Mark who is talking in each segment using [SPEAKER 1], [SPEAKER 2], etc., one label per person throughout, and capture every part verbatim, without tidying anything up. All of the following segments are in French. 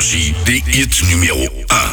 [SPEAKER 1] Énergie des hits numéro un.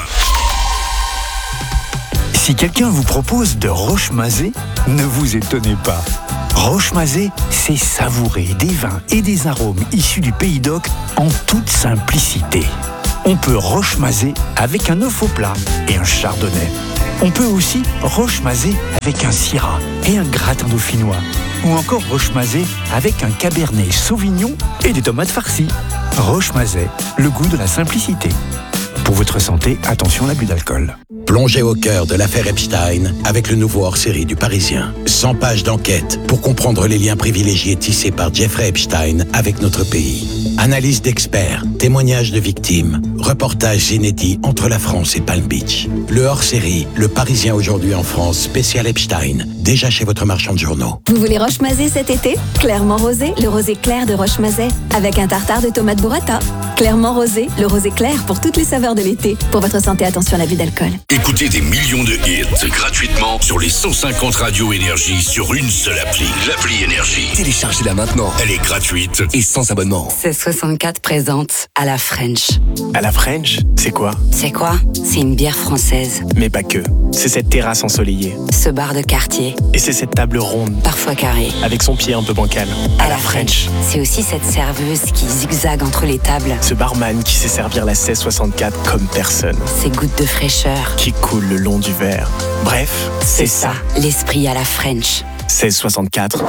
[SPEAKER 2] Si quelqu'un vous propose de Rochemazé, ne vous étonnez pas. Rochemazé, c'est savourer des vins et des arômes issus du Pays d'Oc en toute simplicité. On peut Rochemazé avec un œuf au plat et un chardonnay. On peut aussi Rochemazé avec un syrah et un gratin dauphinois. Ou encore Rochemazé avec un cabernet sauvignon et des tomates farcies. Rochemazé, le goût de la simplicité. Pour votre santé, attention à l'abus d'alcool.
[SPEAKER 3] Plongez au cœur de l'affaire Epstein avec le nouveau hors-série du Parisien. cent pages d'enquête pour comprendre les liens privilégiés tissés par Jeffrey Epstein avec notre pays. Analyse d'experts, témoignages de victimes, reportages inédits entre la France et Palm Beach. Le hors-série, le Parisien aujourd'hui en France, spécial Epstein, déjà chez votre marchand de journaux.
[SPEAKER 4] Vous voulez Rochemazé cet été? Clairement rosé, le rosé clair de Rochemazé, avec un tartare de tomates burrata. Clairement rosé, le rosé clair pour toutes les saveurs de l'été. Pour votre santé, attention à l'abus d'alcool.
[SPEAKER 1] Écoutez des millions de hits gratuitement sur les cent cinquante radios Énergie sur une seule appli. L'appli Énergie.
[SPEAKER 5] Téléchargez-la maintenant.
[SPEAKER 1] Elle est gratuite
[SPEAKER 5] et sans abonnement.
[SPEAKER 6] seize soixante-quatre présente à la French.
[SPEAKER 7] À la French, c'est quoi?
[SPEAKER 6] C'est quoi? C'est une bière française.
[SPEAKER 7] Mais pas que. C'est cette terrasse ensoleillée.
[SPEAKER 6] Ce bar de quartier.
[SPEAKER 7] Et c'est cette table ronde.
[SPEAKER 6] Parfois carrée.
[SPEAKER 7] Avec son pied un peu bancal.
[SPEAKER 6] À, à la French. French. C'est aussi cette serveuse qui zigzague entre les tables.
[SPEAKER 7] Ce barman qui sait servir la seize soixante-quatre comme personne.
[SPEAKER 6] Ces gouttes de fraîcheur.
[SPEAKER 7] Qui coulent le long du verre. Bref, c'est,
[SPEAKER 6] c'est ça. ça. L'esprit à la French.
[SPEAKER 7] seize soixante-quatre.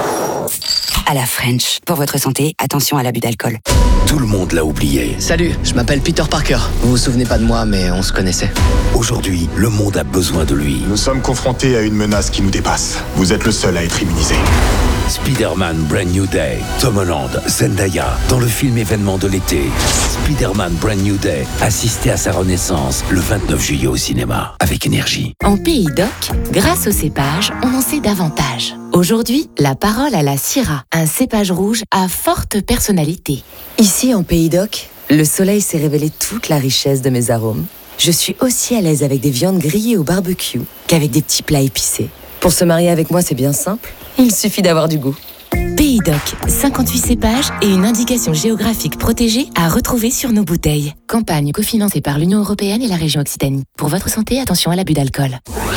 [SPEAKER 6] À la French. Pour votre santé, attention à l'abus d'alcool.
[SPEAKER 3] Tout le monde l'a oublié.
[SPEAKER 8] Salut, je m'appelle Peter Parker. Vous vous souvenez pas de moi, mais on se connaissait.
[SPEAKER 3] Aujourd'hui, le monde a besoin de lui.
[SPEAKER 9] Nous sommes confrontés à une menace qui nous dépasse. Vous êtes le seul à être immunisé.
[SPEAKER 3] Spider-Man Brand New Day. Tom Holland, Zendaya, dans le film événement de l'été. Spider-Man Brand New Day. Assistez à sa renaissance le vingt-neuf juillet au cinéma, avec Énergie.
[SPEAKER 10] En Pays d'Oc, grâce au cépage, on en sait davantage. Aujourd'hui, la parole à la Syrah, un cépage rouge à forte personnalité.
[SPEAKER 11] Ici, en Pays d'Oc, le soleil s'est révélé toute la richesse de mes arômes. Je suis aussi à l'aise avec des viandes grillées au barbecue qu'avec des petits plats épicés. Pour se marier avec moi, c'est bien simple. Il suffit d'avoir du goût.
[SPEAKER 10] Pays d'Oc, cinquante-huit cépages et une indication géographique protégée à retrouver sur nos bouteilles. Campagne cofinancée par l'Union européenne et la région Occitanie. Pour votre santé, attention à l'abus d'alcool.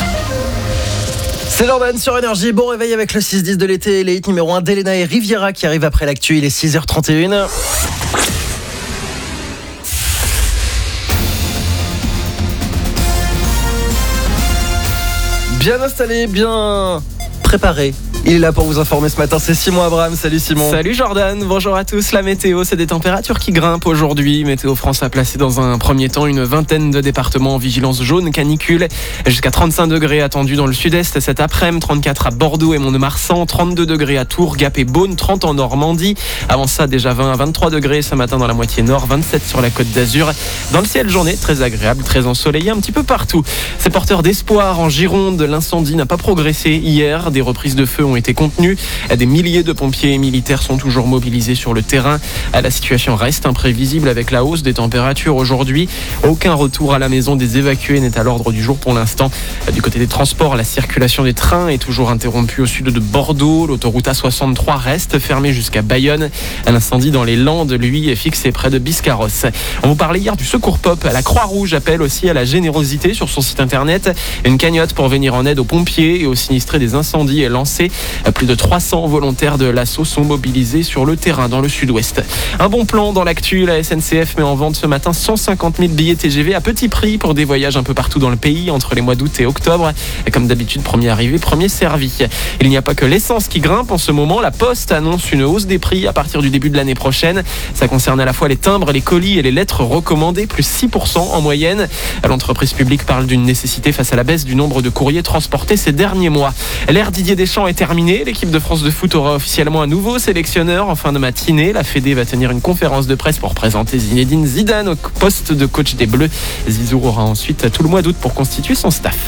[SPEAKER 12] C'est Jordan sur Énergie, bon réveil avec le six dix de l'été, les hits numéro un d'Elena et Riviera qui arrivent après l'actu, il est six heures trente et une. Bien installé, bien préparé. Il est là pour vous informer ce matin, c'est Simon Abraham. Salut Simon.
[SPEAKER 13] Salut Jordan, bonjour à tous. La météo, c'est des températures qui grimpent aujourd'hui. Météo France a placé dans un premier temps une vingtaine de départements en vigilance jaune canicule. Jusqu'à trente-cinq degrés attendus dans le sud-est cet après-midi, trente-quatre à Bordeaux et Mont-de-Marsan, trente-deux degrés à Tours, Gap et Beaune, trente en Normandie. Avant ça, déjà vingt à vingt-trois degrés ce matin dans la moitié nord, vingt-sept sur la Côte d'Azur. Dans le ciel, journée très agréable, très ensoleillée un petit peu partout. C'est porteur d'espoir en Gironde. L'incendie n'a pas progressé hier. Des reprises de feu ont été contenues. Des milliers de pompiers et militaires sont toujours mobilisés sur le terrain. La situation reste imprévisible avec la hausse des températures aujourd'hui. Aucun retour à la maison des évacués n'est à l'ordre du jour pour l'instant. Du côté des transports, la circulation des trains est toujours interrompue au sud de Bordeaux. L'autoroute A soixante-trois reste fermée jusqu'à Bayonne. L'incendie dans les Landes, lui, est fixé près de Biscarrosse. On vous parlait hier du Secours Pop. La Croix-Rouge appelle aussi à la générosité sur son site internet. Une cagnotte pour venir en aide aux pompiers et aux sinistrés des incendies est lancée. Plus de trois cents volontaires de l'assaut sont mobilisés sur le terrain dans le sud-ouest. Un bon plan dans l'actu, la S N C F met en vente ce matin cent cinquante mille billets T G V à petit prix pour des voyages un peu partout dans le pays entre les mois d'août et octobre. Et comme d'habitude, premier arrivé, premier servi. Il n'y a pas que l'essence qui grimpe en ce moment. La Poste annonce une hausse des prix à partir du début de l'année prochaine. Ça concerne à la fois les timbres, les colis et les lettres recommandées, plus six pour cent en moyenne. L'entreprise publique parle d'une nécessité face à la baisse du nombre de courriers transportés ces derniers mois. L'ère Didier Deschamps est terminée. L'équipe de France de foot aura officiellement un nouveau sélectionneur en fin de matinée. La Fédé va tenir une conférence de presse pour présenter Zinedine Zidane au poste de coach des Bleus. Zizou aura ensuite tout le mois d'août pour constituer son staff.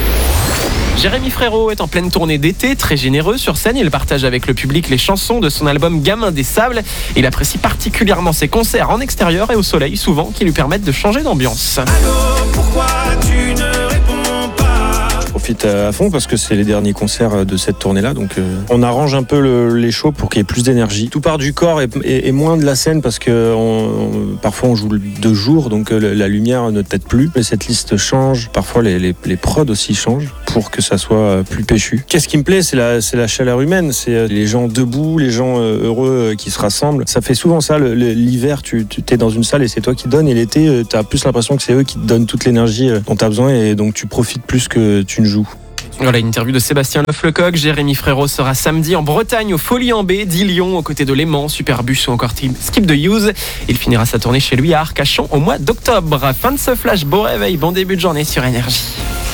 [SPEAKER 13] Jérémy Frérot est en pleine tournée d'été, très généreux sur scène. Il partage avec le public les chansons de son album Gamin des Sables. Il apprécie particulièrement ses concerts en extérieur et au soleil, souvent, qui lui permettent de changer d'ambiance.
[SPEAKER 14] Allô, pourquoi tu ne réponds pas ?
[SPEAKER 5] profite à fond parce que c'est les derniers concerts de cette tournée-là. Donc euh, on arrange un peu le, les shows pour qu'il y ait plus d'énergie. Tout part du corps et, et, et moins de la scène parce que on, on, parfois on joue de jour, donc euh, la lumière ne t'aide plus. Les setlists changent, parfois les, les, les prods aussi changent pour que ça soit plus péchu. Qu'est-ce qui me plaît, c'est la, c'est la chaleur humaine, c'est les gens debout, les gens heureux qui se rassemblent. Ça fait souvent ça, le, l'hiver, tu, tu es dans une salle et c'est toi qui donnes, et l'été, tu as plus l'impression que c'est eux qui te donnent toute l'énergie dont tu as besoin, et donc tu profites plus que tu ne joues.
[SPEAKER 13] Voilà une interview de Sébastien Leflecoq. Jérémy Frérot sera samedi en Bretagne au Folies en B d'Ilion aux côtés de Léman, Superbus ou encore Skip the Use. Il finira sa tournée chez lui à Arcachon au mois d'octobre. Fin de ce flash, beau réveil, bon début de journée sur Énergie.